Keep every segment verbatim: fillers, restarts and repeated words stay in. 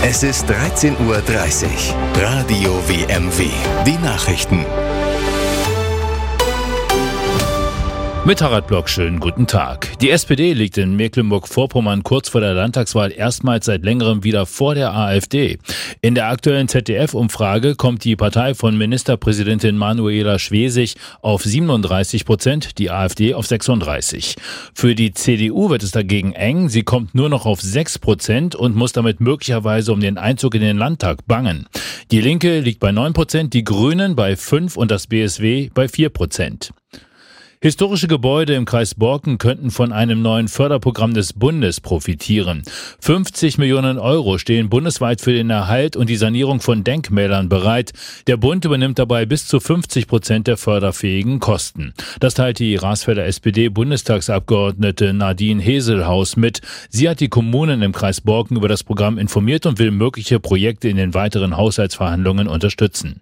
Es ist dreizehn Uhr dreißig. Radio W M W. Die Nachrichten. Mit Harald Block, schönen guten Tag. Die S P D liegt in Mecklenburg-Vorpommern kurz vor der Landtagswahl erstmals seit längerem wieder vor der AfD. In der aktuellen Z D F-Umfrage kommt die Partei von Ministerpräsidentin Manuela Schwesig auf siebenunddreißig Prozent, die AfD auf sechsunddreißig. Für die C D U wird es dagegen eng. Sie kommt nur noch auf sechs Prozent und muss damit möglicherweise um den Einzug in den Landtag bangen. Die Linke liegt bei neun Prozent, die Grünen bei fünf und das B S W bei vier Prozent. Historische Gebäude im Kreis Borken könnten von einem neuen Förderprogramm des Bundes profitieren. fünfzig Millionen Euro stehen bundesweit für den Erhalt und die Sanierung von Denkmälern bereit. Der Bund übernimmt dabei bis zu fünfzig Prozent der förderfähigen Kosten. Das teilte die Rasfelder S P D-Bundestagsabgeordnete Nadine Heselhaus mit. Sie hat die Kommunen im Kreis Borken über das Programm informiert und will mögliche Projekte in den weiteren Haushaltsverhandlungen unterstützen.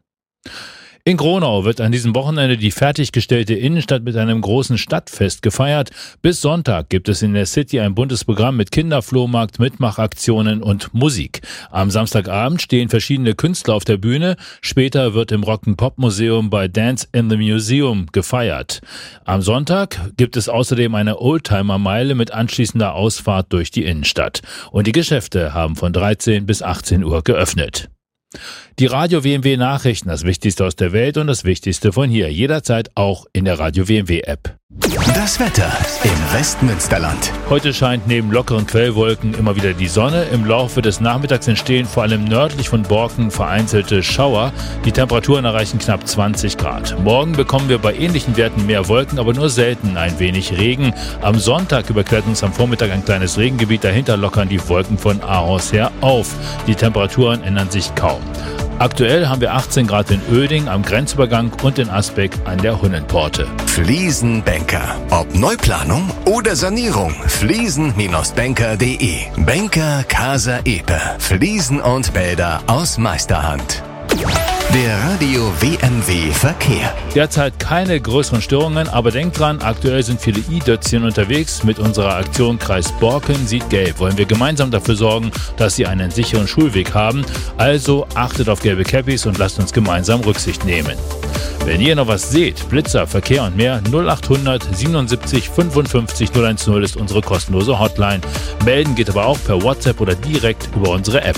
In Gronau wird an diesem Wochenende die fertiggestellte Innenstadt mit einem großen Stadtfest gefeiert. Bis Sonntag gibt es in der City ein buntes Programm mit Kinderflohmarkt, Mitmachaktionen und Musik. Am Samstagabend stehen verschiedene Künstler auf der Bühne. Später wird im Rock'n'Pop-Museum bei Dance in the Museum gefeiert. Am Sonntag gibt es außerdem eine Oldtimer-Meile mit anschließender Ausfahrt durch die Innenstadt. Und die Geschäfte haben von dreizehn bis achtzehn Uhr geöffnet. Die Radio W M W Nachrichten, das Wichtigste aus der Welt und das Wichtigste von hier. Jederzeit auch in der Radio W M W App. Das Wetter im Westmünsterland. Heute scheint neben lockeren Quellwolken immer wieder die Sonne. Im Laufe des Nachmittags entstehen vor allem nördlich von Borken vereinzelte Schauer. Die Temperaturen erreichen knapp zwanzig Grad. Morgen bekommen wir bei ähnlichen Werten mehr Wolken, aber nur selten ein wenig Regen. Am Sonntag überquert uns am Vormittag ein kleines Regengebiet. Dahinter lockern die Wolken von Ahaus her auf. Die Temperaturen ändern sich kaum. Aktuell haben wir achtzehn Grad in Oeding am Grenzübergang und in Asbeck an der Hunnenporte. Fliesenbanker. Ob Neuplanung oder Sanierung. Fliesen Banker punkt de. Banker Casa Epe. Fliesen und Bäder aus Meisterhand. Der Radio W M W Verkehr. Derzeit keine größeren Störungen, aber denkt dran, aktuell sind viele i-Dötzchen unterwegs. Mit unserer Aktion Kreis Borken sieht gelb wollen wir gemeinsam dafür sorgen, dass sie einen sicheren Schulweg haben. Also achtet auf gelbe Cappies und lasst uns gemeinsam Rücksicht nehmen. Wenn ihr noch was seht, Blitzer, Verkehr und mehr, null acht hundert siebenundsiebzig fünfundfünfzig null eins null ist unsere kostenlose Hotline. Melden geht aber auch per WhatsApp oder direkt über unsere App.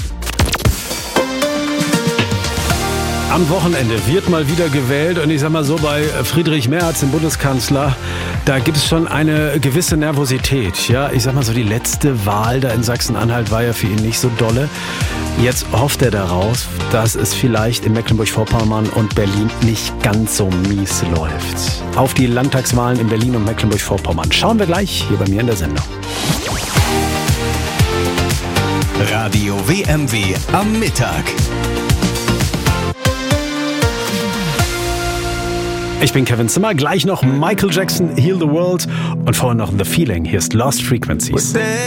Am Wochenende wird mal wieder gewählt und ich sag mal so, bei Friedrich Merz, dem Bundeskanzler, da gibt es schon eine gewisse Nervosität. Ja, ich sag mal so, die letzte Wahl da in Sachsen-Anhalt war ja für ihn nicht so dolle. Jetzt hofft er daraus, dass es vielleicht in Mecklenburg-Vorpommern und Berlin nicht ganz so mies läuft. Auf die Landtagswahlen in Berlin und Mecklenburg-Vorpommern schauen wir gleich hier bei mir in der Sendung. Radio W M W am Mittag. Ich bin Kevin Zimmer, gleich noch Michael Jackson, Heal the World und vorher noch The Feeling. Hier ist Lost Frequencies.